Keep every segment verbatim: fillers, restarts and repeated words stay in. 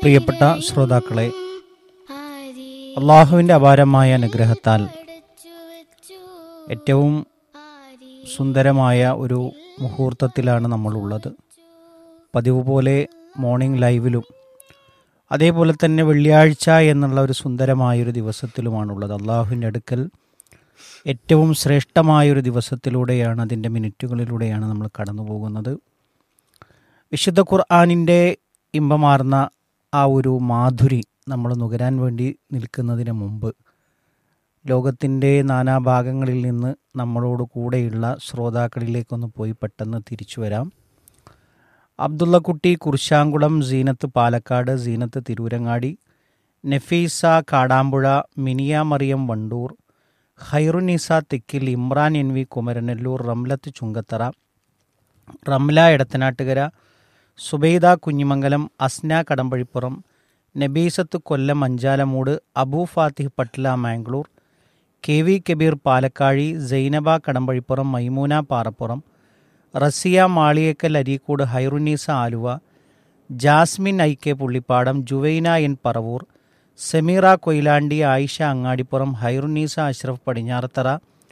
പ്രിയപ്പെട്ട ശ്രോതാക്കളെ, അള്ളാഹുവിൻ്റെ അപാരമായ അനുഗ്രഹത്താൽ ഏറ്റവും സുന്ദരമായ ഒരു മുഹൂർത്തത്തിലാണ് നമ്മളുള്ളത്. പതിവ് പോലെ മോർണിംഗ് ലൈവിലും അതേപോലെ തന്നെ വെള്ളിയാഴ്ച എന്നുള്ള ഒരു സുന്ദരമായൊരു ദിവസത്തിലുമാണുള്ളത്. അള്ളാഹുവിൻ്റെ അടുക്കൽ ഏറ്റവും ശ്രേഷ്ഠമായൊരു ദിവസത്തിലൂടെയാണ്, അതിൻ്റെ മിനിറ്റുകളിലൂടെയാണ് നമ്മൾ കടന്നു പോകുന്നത്. വിശുദ്ധ ഖുർആനിൻ്റെ ഇമ്പമാർന്ന ആ ഒരു മാധുരി നമ്മൾ നുകരാൻ വേണ്ടി നിൽക്കുന്നതിന് മുമ്പ് ലോകത്തിൻ്റെ നാനാഭാഗങ്ങളിൽ നിന്ന് നമ്മളോട് കൂടെയുള്ള ശ്രോതാക്കളിലേക്കൊന്ന് പോയി പെട്ടെന്ന് തിരിച്ചു വരാം. അബ്ദുള്ളക്കുട്ടി കുർശാങ്കുളം, സീനത്ത് പാലക്കാട്, സീനത്ത് തിരൂരങ്ങാടി, നഫീസ കാടാമ്പുഴ, മിനിയ മറിയം വണ്ടൂർ, ഖൈറുനിസ തെക്കിൽ, Imran N V Kumaranellur, Ramlath Chungathara, Ramla Edathanattukara, Subaida Kunhimangalam, Asna Kadampazhipuram, Nabeesath Kollam Anchalumoodu, Abu ഫാത്തിഹ് Patla Mangalore, K V Kabir Palakkazhi, Zainaba Kadampazhipuram, Maimoona Parappuram, Raziya Maliyekkal Areekode, Hairunisa Aluva, Jasmine I K Pullippadam, Juvaina N Paravur, Sameera Koyilandy, Ayisha Angadipuram, Hairunisa Ashraf Padinjarathara,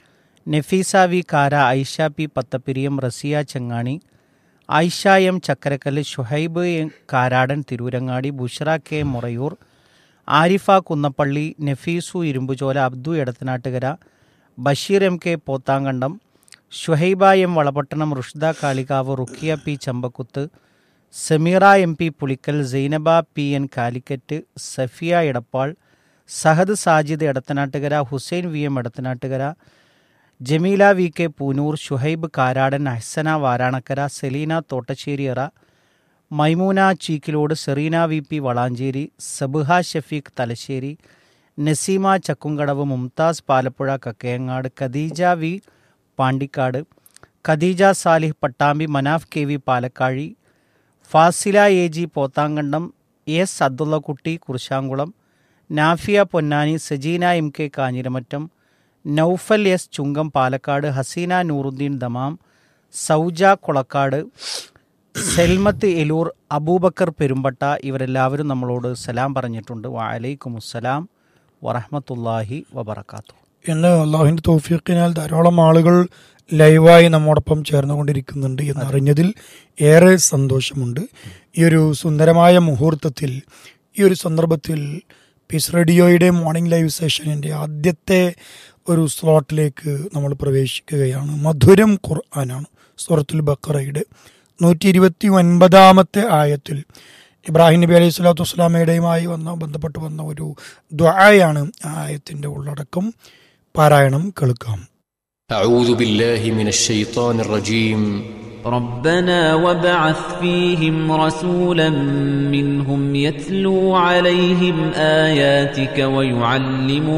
Nafeesa V കാര, Aisha P Pathappiriyam, Raziya ചെങ്ങാണി, Ayisha M Chakkarakkal, Shuhaib M Karadan Tirurangadi, Bushra K Murayur, Arifa Kunnappilly, Nafeesu Irumbuchola, Abdu Edathanattukara, Basheer M K Pothankandam, Shuhaiba M Valapattanam, Rushda Kalikavu, ruqyah P Chambakkuth, Sameera M P Pulikkal, Zainaba P N Calicut, Safiya Edappal, Sahad Sajid Edathanattukara, Hussain V M Edathanattukara, Jameela V K Poonoor, Shuhaib Karadan, അഹ്സന Varanakkara, Selina Thottasseriyara, Maimoona Chikkilode, Serena V P Valanchery, സബുഹ Shafeeq Thalassery, Naseema Chakkumkadavu, Mumtaz Palappuzha Kakkayangad, Khadija V Pandikkad, Khadija Salih Pattambi, Manaf K V Palakkazhi, Fasila A G Pothankandam, S Abdullakutty കുർശാങ്കുളം, Nafiya Ponnani, Sajina M K Kanjiramattom, Naufal S Chungam Palakkad, Hasina Nooruddeen Dammam, Souja Kolakkad, Selmath Eloor, Abubakar Perumpatta, ഇവരെല്ലാവരും നമ്മളോട് സലാം പറഞ്ഞിട്ടുണ്ട്. വഅലൈക്കുമുസ്സലാം വറഹ്മത്തുള്ളാഹി വബറകാതുഹു. എന്ന് അള്ളാഹുവിൻ്റെ തൗഫീഖിനാൽ ധാരാളം ആളുകൾ ലൈവായി നമ്മോടൊപ്പം ചേർന്നുകൊണ്ടിരിക്കുന്നുണ്ട് എന്നറിഞ്ഞതിൽ ഏറെ സന്തോഷമുണ്ട്. ഈ ഒരു സുന്ദരമായ മുഹൂർത്തത്തിൽ, ഈ ഒരു സന്ദർഭത്തിൽ പീസ് റേഡിയോയുടെ മോർണിംഗ് ലൈവ് സെഷനിൻ്റെ ആദ്യത്തെ ഒരു സ്ലോട്ടിലേക്ക് നമ്മൾ പ്രവേശിക്കുകയാണ്. മധുരം ഖുർആനാണ്. സൂറത്തുൽ ബഖറയുടെ നൂറ്റി ഇരുപത്തി ഒൻപതാമത്തെ ആയത്തിൽ ഇബ്രാഹിം നബി അലൈഹി സ്വലാത്തു വസ്സലാമയുടെയുമായി വന്ന ബന്ധപ്പെട്ട് വന്ന ഒരു ദുആയാണ് ആ ആയത്തിൻ്റെ ഉള്ളടക്കം. പാരായണം കേൾക്കാം. അഊദു ബില്ലാഹി മിനശ് ശൈത്വാനിർ റജീം. ربنا وابعث فيهم رسولا منهم يتلو عليهم آياتك ويعلمهم